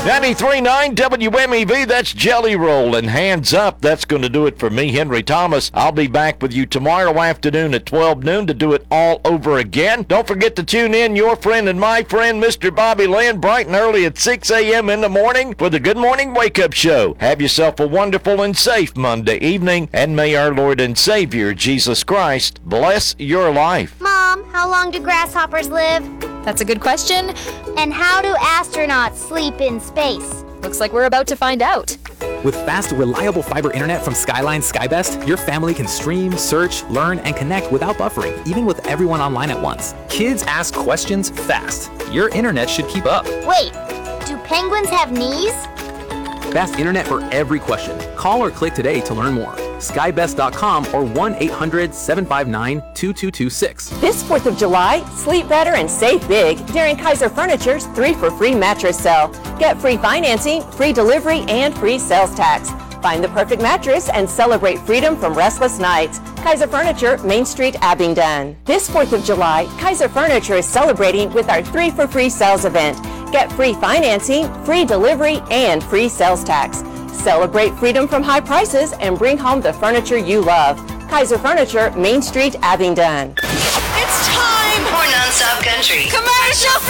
93.9 WMEV, that's Jelly Roll. And hands up, that's going to do it for me, Henry Thomas. I'll be back with you tomorrow afternoon at 12 noon to do it all over again. Don't forget to tune in, your friend and my friend, Mr. Bobby Lynn, bright and early at 6 a.m. in the morning for the Good Morning Wake Up Show. Have yourself a wonderful and safe Monday evening, and may our Lord and Savior, Jesus Christ, bless your life. Mom, how long do grasshoppers live? That's a good question. And how do astronauts sleep in space? Looks like we're about to find out. With fast, reliable fiber internet from Skyline Skybest, your family can stream, search, learn, and connect without buffering, even with everyone online at once. Kids ask questions fast. Your internet should keep up. Wait, do penguins have knees? Fast internet for every question. Call or click today to learn more. Skybest.com or 1-800-759-2226. This 4th of July, sleep better and save big during Kaiser Furniture's 3 for Free mattress sale. Get free financing, free delivery, and free sales tax. Find the perfect mattress and celebrate freedom from restless nights. Kaiser Furniture, Main Street, Abingdon. This 4th of July, Kaiser Furniture is celebrating with our 3 for Free sales event. Get free financing, free delivery, and free sales tax. Celebrate freedom from high prices and bring home the furniture you love. Kaiser Furniture, Main Street, Abingdon. It's time for Non-Stop Country. commercial